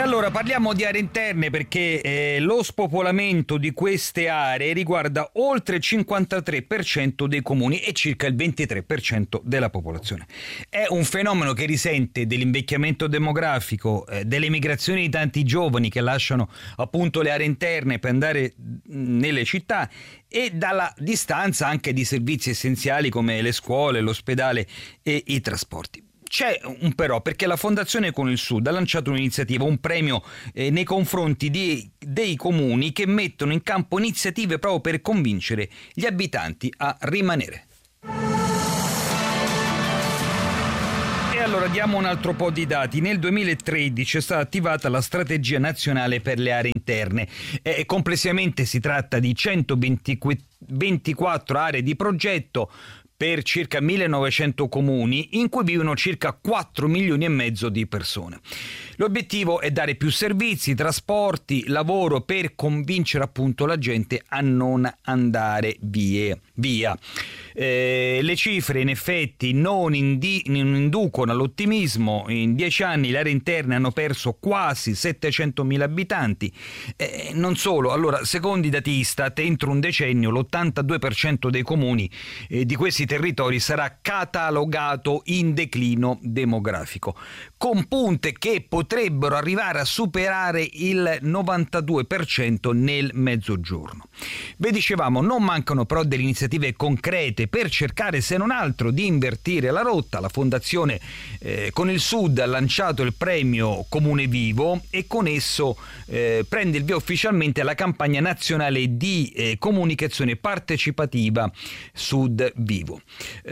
allora parliamo di aree interne perché lo spopolamento di queste aree riguarda oltre il 53% dei comuni e circa il 23% della popolazione. È un fenomeno che risente dell'invecchiamento demografico, delle migrazioni di tanti giovani che lasciano appunto le aree interne per andare nelle città e dalla distanza anche di servizi essenziali come le scuole, l'ospedale e i trasporti. C'è un però, perché la Fondazione Con il Sud ha lanciato un'iniziativa, un premio nei confronti dei comuni che mettono in campo iniziative proprio per convincere gli abitanti a rimanere. E allora diamo un altro po' di dati. Nel 2013 è stata attivata la Strategia Nazionale per le Aree Interne. Complessivamente si tratta di 124 aree di progetto per circa 1900 comuni in cui vivono circa 4 milioni e mezzo di persone. L'obiettivo è dare più servizi, trasporti, lavoro per convincere appunto la gente a non andare via. Le cifre in effetti non inducono all'ottimismo. In 10 anni le aree interne hanno perso quasi 700.000 abitanti. Non solo, allora, secondo i dati Istat, entro un decennio l'82% dei comuni di questi territori sarà catalogato in declino demografico, con punte che potrebbero arrivare a superare il 92% nel mezzogiorno. Vi dicevamo, non mancano però delle iniziative concrete per cercare, se non altro, di invertire la rotta. La Fondazione Con il Sud ha lanciato il premio Comune Vivo e con esso prende il via ufficialmente la campagna nazionale di comunicazione partecipativa Sud Vivo.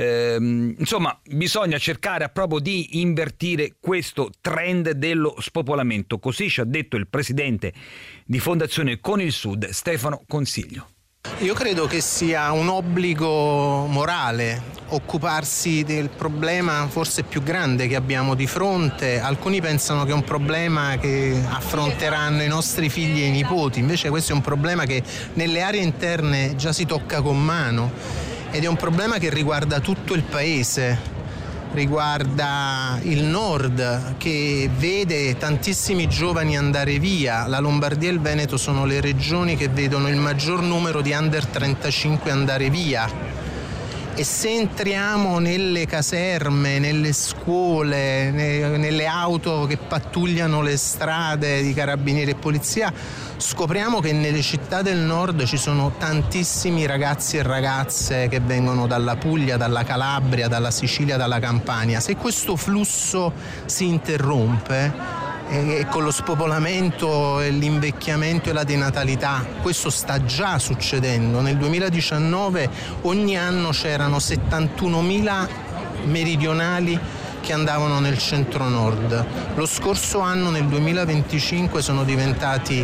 Insomma, bisogna cercare proprio di invertire questo trend dello spopolamento, così ci ha detto il presidente di Fondazione Con il Sud, Stefano Consiglio. Io credo che sia un obbligo morale occuparsi del problema forse più grande che abbiamo di fronte. Alcuni pensano che è un problema che affronteranno i nostri figli e i nipoti, invece questo è un problema che nelle aree interne già si tocca con mano ed è un problema che riguarda tutto il paese. Riguarda il nord che vede tantissimi giovani andare via. La Lombardia e il Veneto sono le regioni che vedono il maggior numero di under 35 andare via. E se entriamo nelle caserme, nelle scuole, nelle auto che pattugliano le strade di carabinieri e polizia, scopriamo che nelle città del nord ci sono tantissimi ragazzi e ragazze che vengono dalla Puglia, dalla Calabria, dalla Sicilia, dalla Campania. Se questo flusso si interrompe e con lo spopolamento e l'invecchiamento e la denatalità, questo sta già succedendo. Nel 2019 ogni anno c'erano 71.000 meridionali che andavano nel centro-nord. Lo scorso anno, nel 2025, sono diventati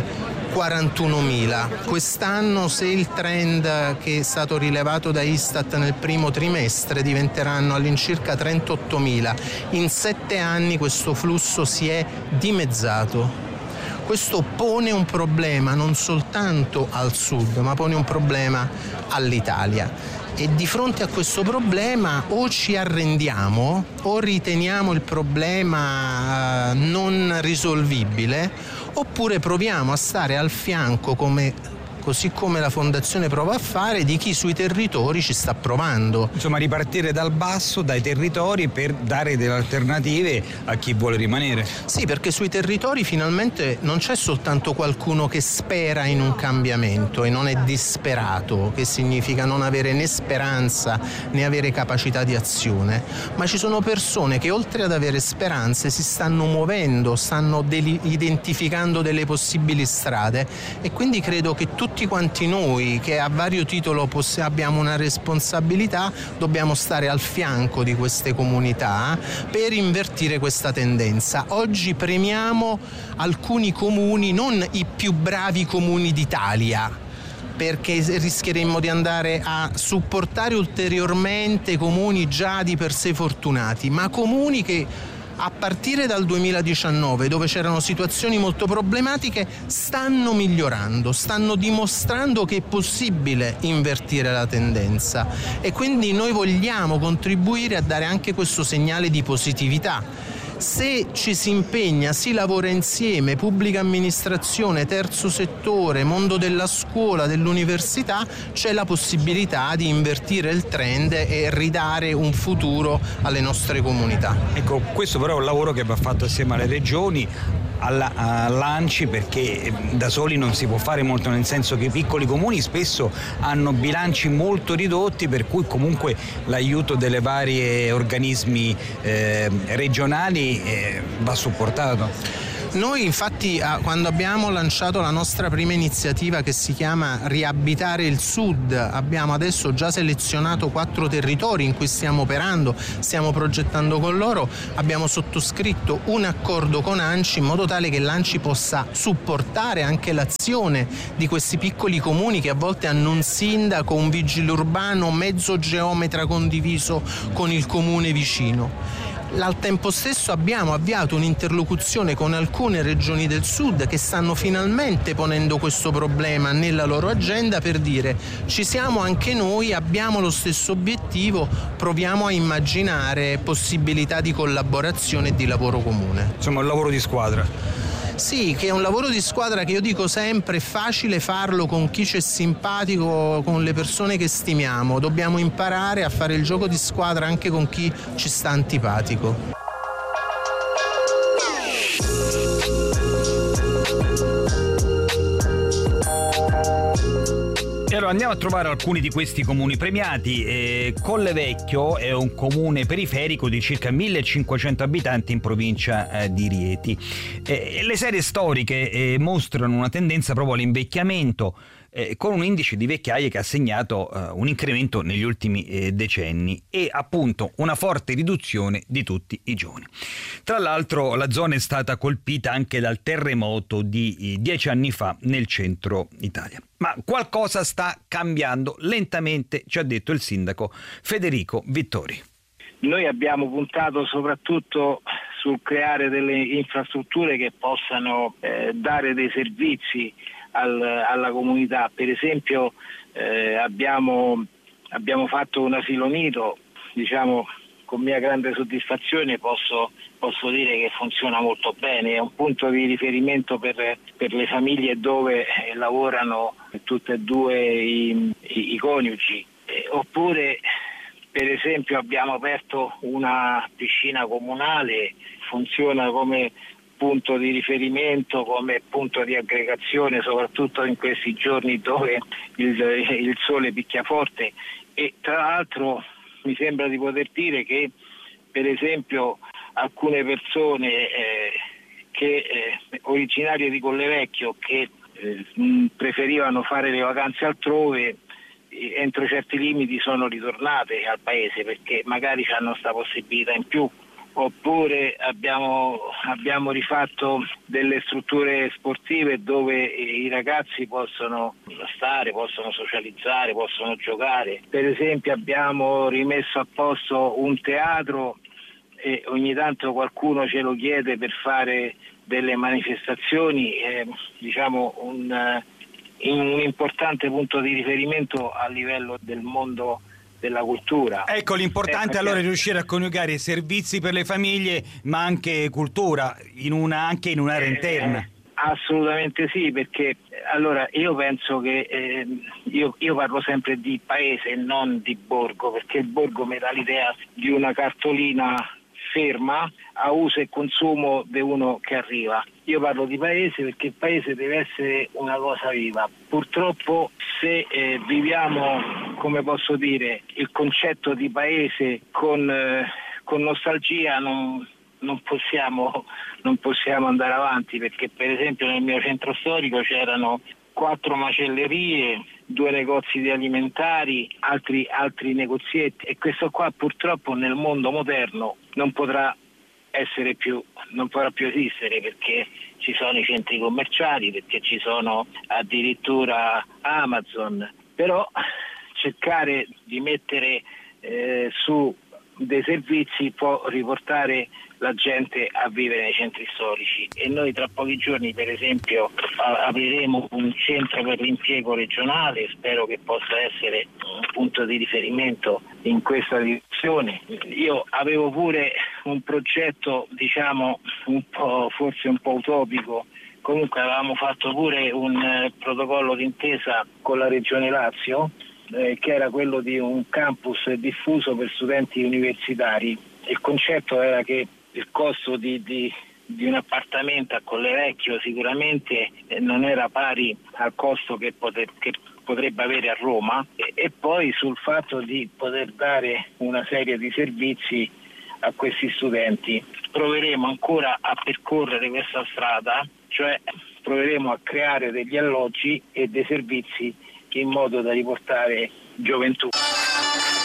41.000. Quest'anno, se il trend che è stato rilevato da Istat nel primo trimestre, diventeranno all'incirca 38.000. In 7 anni questo flusso si è dimezzato. Questo pone un problema non soltanto al sud, ma pone un problema all'Italia. E di fronte a questo problema o ci arrendiamo o riteniamo il problema non risolvibile, oppure proviamo a stare al fianco, così come la Fondazione prova a fare, di chi sui territori ci sta provando. Insomma, ripartire dal basso, dai territori, per dare delle alternative a chi vuole rimanere. Sì, perché sui territori finalmente non c'è soltanto qualcuno che spera in un cambiamento e non è disperato, che significa non avere né speranza né avere capacità di azione, ma ci sono persone che oltre ad avere speranze si stanno muovendo, stanno identificando delle possibili strade, e quindi credo che tutti quanti noi che a vario titolo abbiamo una responsabilità dobbiamo stare al fianco di queste comunità per invertire questa tendenza. Oggi premiamo alcuni comuni, non i più bravi comuni d'Italia, perché rischieremmo di andare a supportare ulteriormente comuni già di per sé fortunati, ma comuni che a partire dal 2019, dove c'erano situazioni molto problematiche, stanno migliorando, stanno dimostrando che è possibile invertire la tendenza, e quindi noi vogliamo contribuire a dare anche questo segnale di positività. Se ci si impegna, si lavora insieme, pubblica amministrazione, terzo settore, mondo della scuola, dell'università, c'è la possibilità di invertire il trend e ridare un futuro alle nostre comunità. Ecco, questo però è un lavoro che va fatto assieme alle regioni, all'ANCI, perché da soli non si può fare molto, nel senso che i piccoli comuni spesso hanno bilanci molto ridotti, per cui comunque l'aiuto delle varie organismi regionali va supportato. Noi infatti quando abbiamo lanciato la nostra prima iniziativa che si chiama Riabitare il Sud, abbiamo adesso già selezionato 4 territori in cui stiamo operando, stiamo progettando con loro, abbiamo sottoscritto un accordo con ANCI in modo tale che l'ANCI possa supportare anche l'azione di questi piccoli comuni che a volte hanno un sindaco, un vigile urbano, mezzo geometra condiviso con il comune vicino. Al tempo stesso abbiamo avviato un'interlocuzione con alcune regioni del sud che stanno finalmente ponendo questo problema nella loro agenda per dire: ci siamo anche noi, abbiamo lo stesso obiettivo, proviamo a immaginare possibilità di collaborazione e di lavoro comune. Insomma, un lavoro di squadra. Sì, che è un lavoro di squadra che io dico sempre è facile farlo con chi ci è simpatico, con le persone che stimiamo. Dobbiamo imparare a fare il gioco di squadra anche con chi ci sta antipatico. Allora andiamo a trovare alcuni di questi comuni premiati. Collevecchio è un comune periferico di circa 1500 abitanti in provincia di Rieti. Le serie storiche mostrano una tendenza proprio all'invecchiamento, con un indice di vecchiaie che ha segnato un incremento negli ultimi decenni e appunto una forte riduzione di tutti i giovani. Tra l'altro la zona è stata colpita anche dal terremoto di 10 anni fa nel centro Italia. Ma qualcosa sta cambiando lentamente, ci ha detto il sindaco Federico Vittori. Noi abbiamo puntato soprattutto sul creare delle infrastrutture che possano dare dei servizi alla comunità. Per esempio abbiamo fatto un asilo nido, diciamo, con mia grande soddisfazione posso dire che funziona molto bene, è un punto di riferimento per le famiglie dove lavorano tutte e due i coniugi. Oppure per esempio abbiamo aperto una piscina comunale, funziona come punto di riferimento, come punto di aggregazione, soprattutto in questi giorni dove il sole picchia forte. E tra l'altro mi sembra di poter dire che per esempio alcune persone originarie di Collevecchio che preferivano fare le vacanze altrove, entro certi limiti sono ritornate al paese perché magari hanno questa possibilità in più. Oppure abbiamo rifatto delle strutture sportive dove i ragazzi possono stare, possono socializzare, possono giocare. Per esempio abbiamo rimesso a posto un teatro e ogni tanto qualcuno ce lo chiede per fare delle manifestazioni, diciamo un importante punto di riferimento a livello del mondo della cultura. Ecco, l'importante allora è riuscire a coniugare servizi per le famiglie ma anche cultura anche in un'area interna. Assolutamente sì, perché allora io penso che io parlo sempre di paese e non di borgo, perché il borgo mi dà l'idea di una cartolina ferma a uso e consumo di uno che arriva. Io parlo di paese perché il paese deve essere una cosa viva. Purtroppo se viviamo, come posso dire, il concetto di paese con nostalgia non possiamo andare avanti, perché per esempio nel mio centro storico c'erano 4 macellerie, 2 negozi di alimentari, altri negozietti, e questo qua purtroppo nel mondo moderno non potrà più esistere, perché ci sono i centri commerciali, perché ci sono addirittura Amazon. Però cercare di mettere su dei servizi può riportare la gente a vivere nei centri storici, e noi tra pochi giorni per esempio apriremo un centro per l'impiego regionale, spero che possa essere un punto di riferimento in questa direzione. Io avevo pure un progetto forse un po' utopico. Comunque avevamo fatto pure un protocollo d'intesa con la Regione Lazio, che era quello di un campus diffuso per studenti universitari. Il concetto era che il costo di un appartamento a Collerecchio sicuramente non era pari al costo che potrebbe avere a Roma, e poi sul fatto di poter dare una serie di servizi a questi studenti. Proveremo ancora a percorrere questa strada, cioè proveremo a creare degli alloggi e dei servizi in modo da riportare gioventù.